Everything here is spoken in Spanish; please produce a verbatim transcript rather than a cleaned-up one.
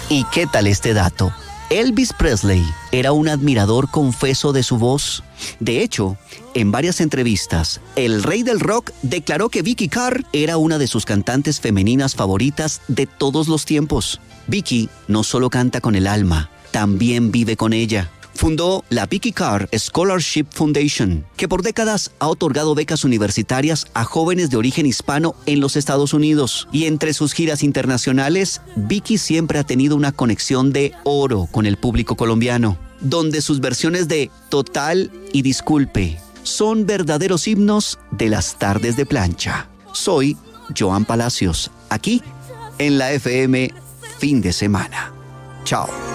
¿Y qué tal este dato? Elvis Presley era un admirador confeso de su voz. De hecho, en varias entrevistas, el rey del rock declaró que Vicky Carr era una de sus cantantes femeninas favoritas de todos los tiempos. Vicky no solo canta con el alma, también vive con ella. Fundó la Vicky Carr Scholarship Foundation, que por décadas ha otorgado becas universitarias a jóvenes de origen hispano en los Estados Unidos. Y entre sus giras internacionales, Vicky siempre ha tenido una conexión de oro con el público colombiano, donde sus versiones de Total y Disculpe son verdaderos himnos de las tardes de plancha. Soy Joan Palacios, aquí en la F M Fin de Semana. Chao.